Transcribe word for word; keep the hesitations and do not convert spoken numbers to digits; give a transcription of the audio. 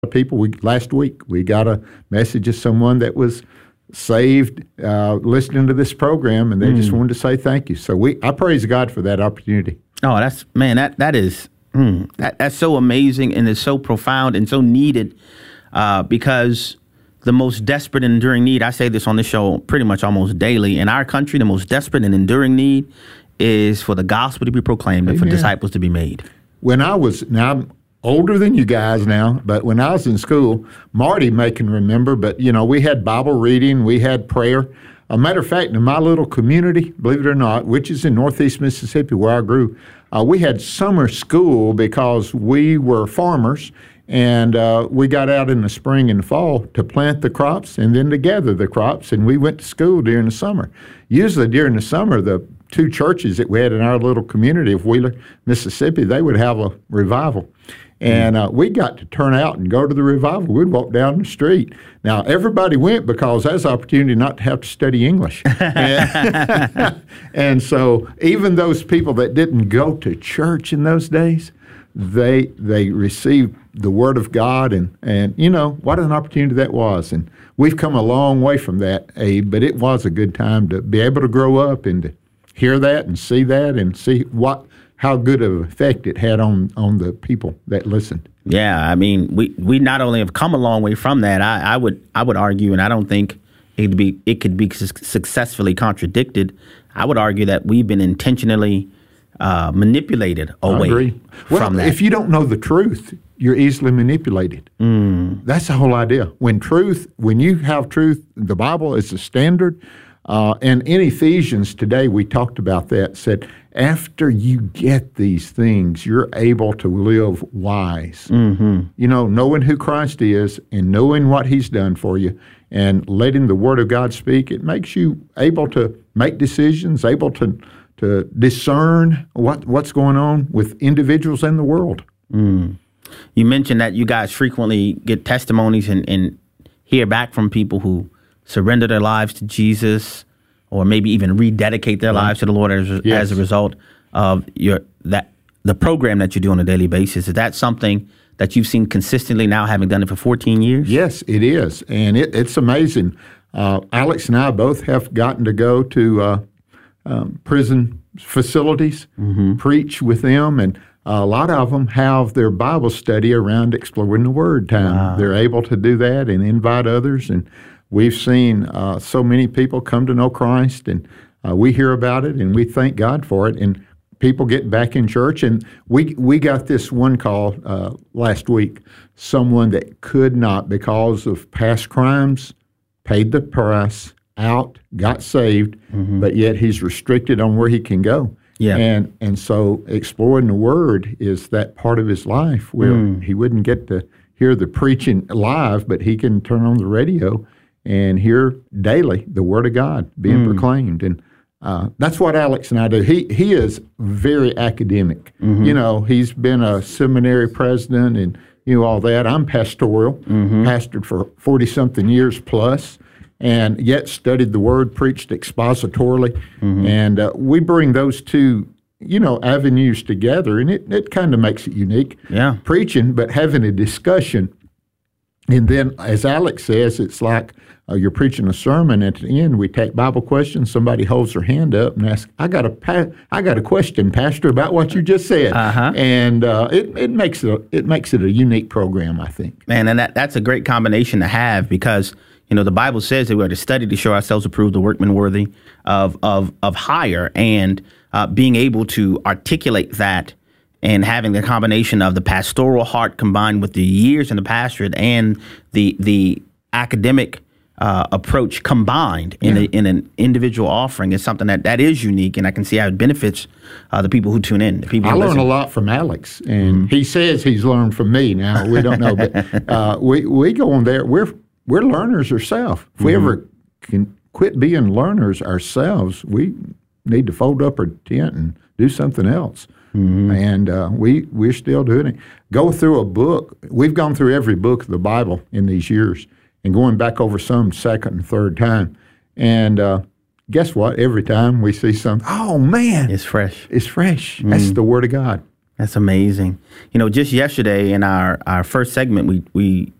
people. We last week we got a message of someone that was saved uh, listening to this program, and they mm. just wanted to say thank you. So we I praise God for that opportunity. Oh, that's man, that that is mm, that that's so amazing and is so profound and so needed uh, because the most desperate and enduring need. I say this on this show pretty much almost daily in our country. The most desperate and enduring need is for the gospel to be proclaimed Amen. And for disciples to be made. When I was now. I'm, older than you guys now, but when I was in school, Marty may can remember, but, you know, we had Bible reading, we had prayer. A matter of fact, in my little community, believe it or not, which is in northeast Mississippi where I grew, uh, we had summer school because we were farmers, and uh, we got out in the spring and the fall to plant the crops and then to gather the crops, and we went to school during the summer. Usually during the summer, the two churches that we had in our little community of Wheeler, Mississippi, they would have a revival. And uh, we got to turn out and go to the revival. We'd walk down the street. Now, everybody went because that's an opportunity not to have to study English. and, and so even those people that didn't go to church in those days, they they received the Word of God. And, and you know, what an opportunity that was. And we've come a long way from that, Abe, but it was a good time to be able to grow up and to hear that and see that and see what how good of an effect it had on, on the people that listened. Yeah, I mean, we, we not only have come a long way from that, I, I would I would argue, and I don't think it'd be it could be su- successfully contradicted. I would argue that we've been intentionally uh, manipulated away I agree. from well, that. If you don't know the truth, you're easily manipulated. Mm. That's the whole idea. When truth, when you have truth, the Bible is the standard. Uh, and in Ephesians today, we talked about that, said, after you get these things, you're able to live wise. Mm-hmm. You know, knowing who Christ is and knowing what he's done for you and letting the Word of God speak, it makes you able to make decisions, able to to discern what what's going on with individuals in the world. Mm. You mentioned that you guys frequently get testimonies and, and hear back from people who surrender their lives to Jesus, or maybe even rededicate their right. lives to the Lord as, yes. as a result of your that the program that you do on a daily basis. Is that something that you've seen consistently now, having done it for fourteen years? Yes, it is, and it, it's amazing. Uh, Alex and I both have gotten to go to uh, um, prison facilities, mm-hmm. preach with them, and a lot of them have their Bible study around exploring the Word time. Wow. They're able to do that and invite others, and we've seen uh, so many people come to know Christ, and uh, we hear about it, and we thank God for it. And people get back in church, and we we got this one call uh, last week. Someone that could not, because of past crimes, paid the price, out, got saved, mm-hmm. but yet he's restricted on where he can go. Yeah. And and so exploring the Word is that part of his life where mm. he wouldn't get to hear the preaching live, but he can turn on the radio and hear daily the Word of God being mm. proclaimed. And uh, that's what Alex and I do. He he is very academic. Mm-hmm. You know, he's been a seminary president and, you know, all that. I'm pastoral, mm-hmm. pastored for forty-something years plus, and yet studied the Word, preached expositorily. Mm-hmm. And uh, we bring those two, you know, avenues together, and it, it kind of makes it unique. Yeah. Preaching, but having a discussion. And then, as Alex says, it's like uh, you're preaching a sermon. At the end, we take Bible questions. Somebody holds their hand up and asks, "I got a pa- I got a question, Pastor, about what you just said." Uh-huh. And uh, it it makes it a, it makes it a unique program, I think. Man, and that that's a great combination to have, because you know the Bible says that we are to study to show ourselves approved, the workman worthy of of of hire, and uh, being able to articulate that. And having the combination of the pastoral heart combined with the years in the pastorate and the the academic uh, approach combined in yeah. a, in an individual offering is something that, that is unique, and I can see how it benefits uh, the people who tune in. The people I who learn listen. a lot from Alex, and mm-hmm. he says he's learned from me. Now we don't know, but uh, we we go on there. We're we're learners ourselves. If mm-hmm. we ever can quit being learners ourselves, we need to fold up our tent and do something else. Mm-hmm. And uh, we, we're still doing it. Go through a book. We've gone through every book of the Bible in these years and going back over some second and third time. And uh, guess what? Every time we see something, oh, man. It's fresh. It's fresh. Mm-hmm. That's the Word of God. That's amazing. You know, just yesterday in our, our first segment, we we